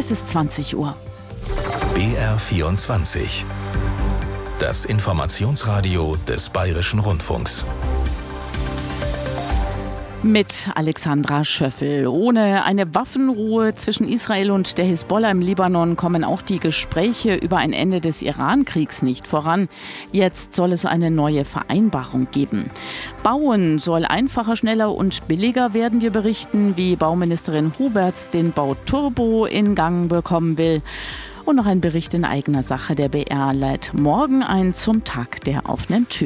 Es ist 20 Uhr. BR24. Das Informationsradio des Bayerischen Rundfunks. Mit Alexandra Schöffel. Ohne eine Waffenruhe zwischen Israel und der Hisbollah im Libanon kommen auch die Gespräche über ein Ende des Iran-Kriegs nicht voran. Jetzt soll es eine neue Vereinbarung geben. Bauen soll einfacher, schneller und billiger werden. Wir berichten, wie Bauministerin Huberts den Bauturbo in Gang bekommen will. Und noch ein Bericht in eigener Sache. Der BR lädt morgen ein zum Tag der offenen Tür.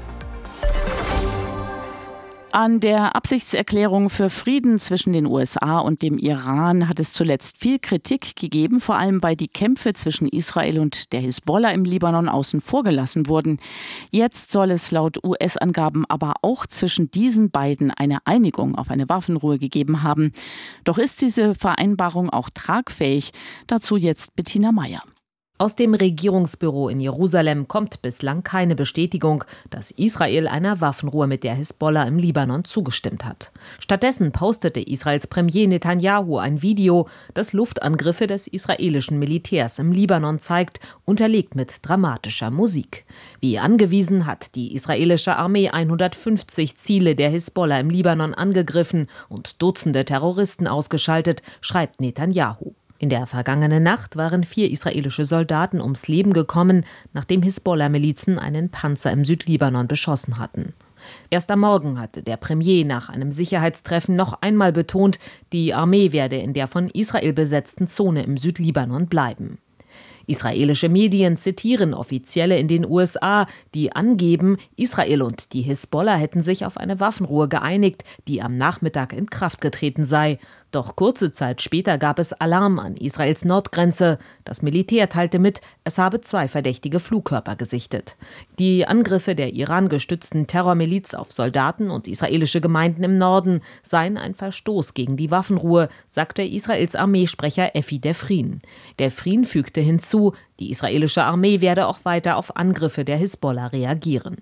An der Absichtserklärung für Frieden zwischen den USA und dem Iran hat es zuletzt viel Kritik gegeben, vor allem weil die Kämpfe zwischen Israel und der Hisbollah im Libanon außen vor gelassen wurden. Jetzt soll es laut US-Angaben aber auch zwischen diesen beiden eine Einigung auf eine Waffenruhe gegeben haben. Doch ist diese Vereinbarung auch tragfähig? Dazu jetzt Bettina Meyer. Aus dem Regierungsbüro in Jerusalem kommt bislang keine Bestätigung, dass Israel einer Waffenruhe mit der Hisbollah im Libanon zugestimmt hat. Stattdessen postete Israels Premier Netanyahu ein Video, das Luftangriffe des israelischen Militärs im Libanon zeigt, unterlegt mit dramatischer Musik. Wie angewiesen hat die israelische Armee 150 Ziele der Hisbollah im Libanon angegriffen und Dutzende Terroristen ausgeschaltet, schreibt Netanyahu. In der vergangenen Nacht waren 4 israelische Soldaten ums Leben gekommen, nachdem Hisbollah-Milizen einen Panzer im Südlibanon beschossen hatten. Erst am Morgen hatte der Premier nach einem Sicherheitstreffen noch einmal betont, die Armee werde in der von Israel besetzten Zone im Südlibanon bleiben. Israelische Medien zitieren Offizielle in den USA, die angeben, Israel und die Hisbollah hätten sich auf eine Waffenruhe geeinigt, die am Nachmittag in Kraft getreten sei. Doch kurze Zeit später gab es Alarm an Israels Nordgrenze. Das Militär teilte mit, es habe 2 verdächtige Flugkörper gesichtet. Die Angriffe der Iran-gestützten Terrormiliz auf Soldaten und israelische Gemeinden im Norden seien ein Verstoß gegen die Waffenruhe, sagte Israels Armeesprecher Effi Defrin. Defrin fügte hinzu, die israelische Armee werde auch weiter auf Angriffe der Hisbollah reagieren.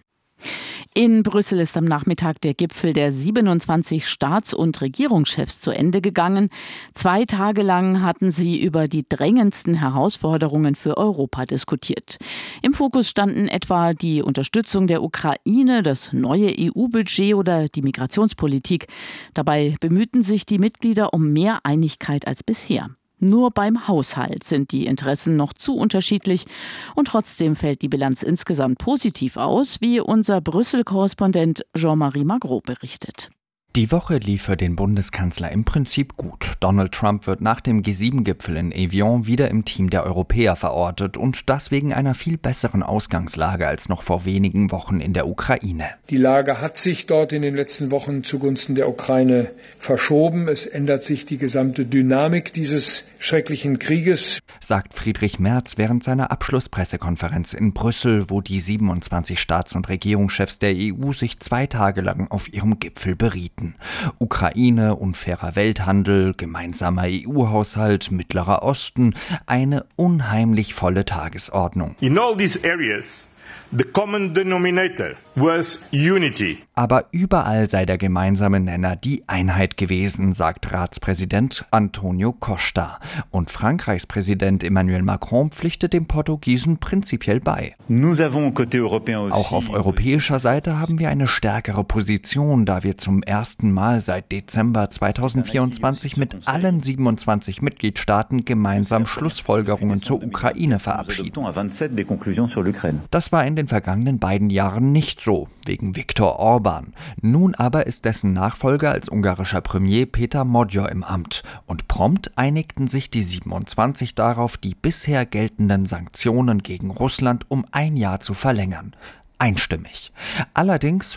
In Brüssel ist am Nachmittag der Gipfel der 27 Staats- und Regierungschefs zu Ende gegangen. 2 Tage lang hatten sie über die drängendsten Herausforderungen für Europa diskutiert. Im Fokus standen etwa die Unterstützung der Ukraine, das neue EU-Budget oder die Migrationspolitik. Dabei bemühten sich die Mitglieder um mehr Einigkeit als bisher. Nur beim Haushalt sind die Interessen noch zu unterschiedlich und trotzdem fällt die Bilanz insgesamt positiv aus, wie unser Brüssel-Korrespondent Jean-Marie Magro berichtet. Die Woche lief für den Bundeskanzler im Prinzip gut. Donald Trump wird nach dem G7-Gipfel in Evian wieder im Team der Europäer verortet und das wegen einer viel besseren Ausgangslage als noch vor wenigen Wochen in der Ukraine. Die Lage hat sich dort in den letzten Wochen zugunsten der Ukraine verschoben. Es ändert sich die gesamte Dynamik dieses schrecklichen Krieges, sagt Friedrich Merz während seiner Abschlusspressekonferenz in Brüssel, wo die 27 Staats- und Regierungschefs der EU sich 2 Tage lang auf ihrem Gipfel berieten. Ukraine, unfairer Welthandel, gemeinsamer EU-Haushalt, Mittlerer Osten, eine unheimlich volle Tagesordnung. In all these areas, the common denominator was unity. Aber überall sei der gemeinsame Nenner die Einheit gewesen, sagt Ratspräsident Antonio Costa. Und Frankreichs Präsident Emmanuel Macron pflichtet dem Portugiesen prinzipiell bei. Auch auf europäischer Seite haben wir eine stärkere Position, da wir zum ersten Mal seit Dezember 2024 mit allen 27 Mitgliedstaaten gemeinsam Schlussfolgerungen zur Ukraine verabschieden. Das war in den vergangenen beiden Jahren nicht so, wegen Viktor Orban. Nun aber ist dessen Nachfolger als ungarischer Premier Péter Magyar im Amt. Und prompt einigten sich die 27 darauf, die bisher geltenden Sanktionen gegen Russland um 1 Jahr zu verlängern. Einstimmig. Allerdings